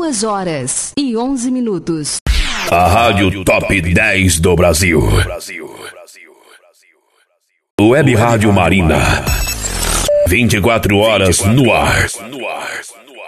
2h11. A Rádio Top 10 do Brasil. Web Rádio Marina. 24 horas no ar.